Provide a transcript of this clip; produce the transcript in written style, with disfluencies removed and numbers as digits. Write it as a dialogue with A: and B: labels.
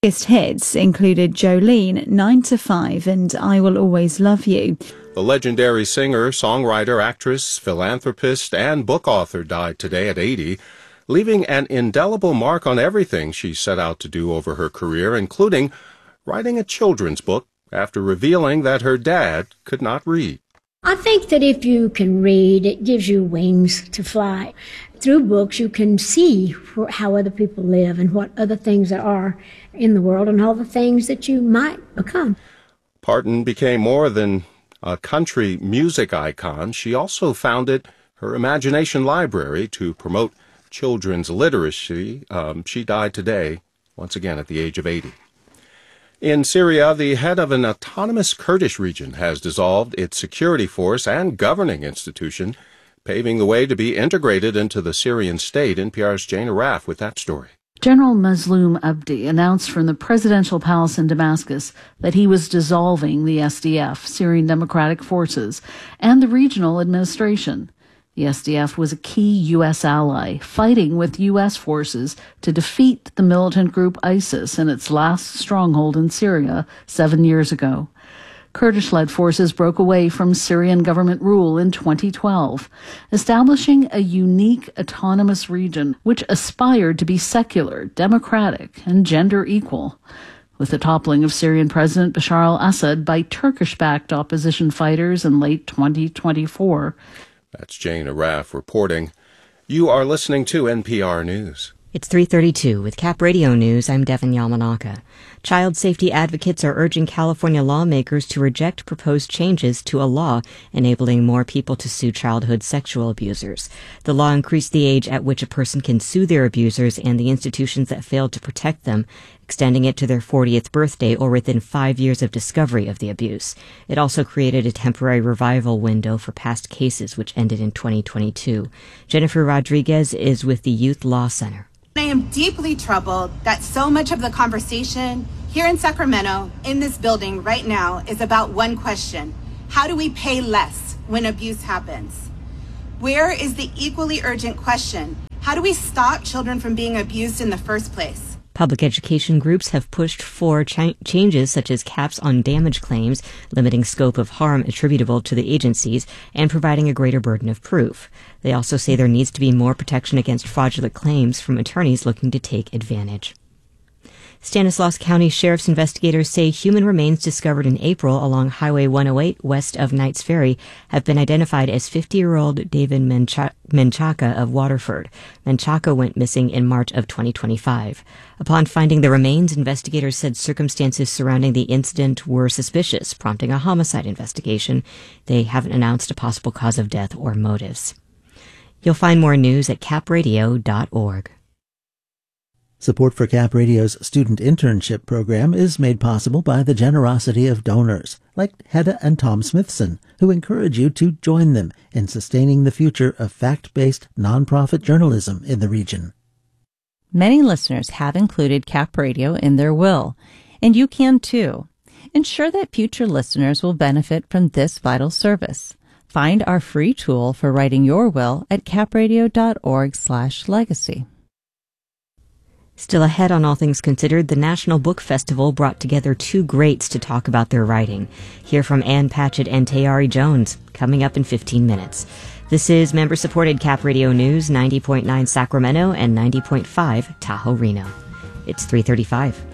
A: Biggest hits included Jolene, 9 to 5, and I Will Always Love You.
B: The legendary singer, songwriter, actress, philanthropist, and book author died today at 80, leaving an indelible mark on everything she set out to do over her career, including writing a children's book after revealing that her dad could not read.
C: I think that if you can read, it gives you wings to fly. Through books, you can see how other people live and what other things there are in the world and all the things that you might become.
B: Parton became more than a country music icon. She also founded her Imagination Library to promote children's literacy. She died today, once again at the age of 80. In Syria, the head of an autonomous Kurdish region has dissolved its security force and governing institution, paving the way to be integrated into the Syrian state. NPR's Jane Arraf with that story.
D: General Mazloum Abdi announced from the presidential palace in Damascus that he was dissolving the SDF, Syrian Democratic Forces, and the regional administration. The SDF was a key U.S. ally, fighting with U.S. forces to defeat the militant group ISIS in its last stronghold in Syria 7 years ago. Kurdish-led forces broke away from Syrian government rule in 2012, establishing a unique autonomous region which aspired to be secular, democratic, and gender equal. With the toppling of Syrian President Bashar al-Assad by Turkish-backed opposition fighters in late 2024.
B: That's Jane Arraf reporting. You are listening to NPR News.
E: It's 3:32 with Cap Radio News. I'm Devin Yamanaka. Child safety advocates are urging California lawmakers to reject proposed changes to a law enabling more people to sue childhood sexual abusers. The law increased the age at which a person can sue their abusers and the institutions that failed to protect them, extending it to their 40th birthday or within 5 years of discovery of the abuse. It also created a temporary revival window for past cases, which ended in 2022. Jennifer Rodriguez is with the Youth Law Center.
F: I am deeply troubled that so much of the conversation here in Sacramento, in this building right now, is about one question. How do we pay less when abuse happens? Where is the equally urgent question? How do we stop children from being abused in the first place?
E: Public education groups have pushed for changes such as caps on damage claims, limiting scope of harm attributable to the agencies, and providing a greater burden of proof. They also say there needs to be more protection against fraudulent claims from attorneys looking to take advantage. Stanislaus County Sheriff's investigators say human remains discovered in April along Highway 108 west of Knights Ferry have been identified as 50-year-old David Menchaca of Waterford. Menchaca went missing in March of 2025. Upon finding the remains, investigators said circumstances surrounding the incident were suspicious, prompting a homicide investigation. They haven't announced a possible cause of death or motives. You'll find more news at capradio.org.
G: Support for Cap Radio's student internship program is made possible by the generosity of donors, like Hedda and Tom Smithson, who encourage you to join them in sustaining the future of fact-based nonprofit journalism in the region.
H: Many listeners have included Cap Radio in their will, and you can too. Ensure that future listeners will benefit from this vital service. Find our free tool for writing your will at capradio.org/legacy.
E: Still ahead on All Things Considered, the National Book Festival brought together two greats to talk about their writing. Hear from Ann Patchett and Tayari Jones, coming up in 15 minutes. This is member-supported Cap Radio News, 90.9 Sacramento and 90.5 Tahoe Reno. It's 3:35.